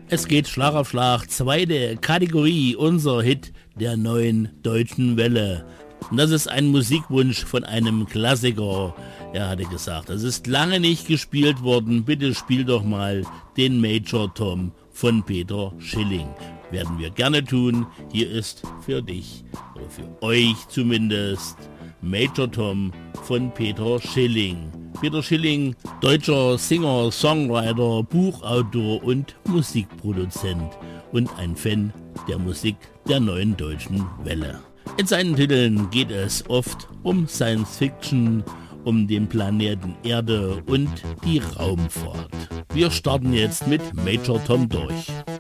Es geht Schlag auf Schlag, zweite Kategorie, unser Hit der neuen deutschen Welle. Und das ist ein Musikwunsch von einem Klassiker. Er hatte gesagt, es ist lange nicht gespielt worden, bitte spiel doch mal den Major Tom von Peter Schilling. Werden wir gerne tun, hier ist für dich, oder für euch zumindest, Major Tom von Peter Schilling. Peter Schilling, deutscher Singer, Songwriter, Buchautor und Musikproduzent und ein Fan der Musik der neuen deutschen Welle. In seinen Titeln geht es oft um Science Fiction, um den Planeten Erde und die Raumfahrt. Wir starten jetzt mit Major Tom durch.